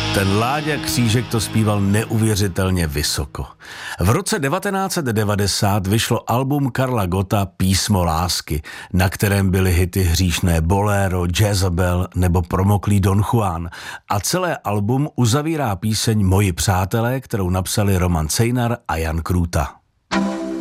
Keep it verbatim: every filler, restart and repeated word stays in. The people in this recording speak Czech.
Ten Láďa Křížek to zpíval neuvěřitelně vysoko. V roce devatenáct set devadesát vyšlo album Karla Gotta Písmo lásky, na kterém byly hity Hříšné boléro, Jezabel nebo Promoklý Don Juan. A celé album uzavírá píseň Moji přátelé, kterou napsali Roman Cejnar a Jan Krůta.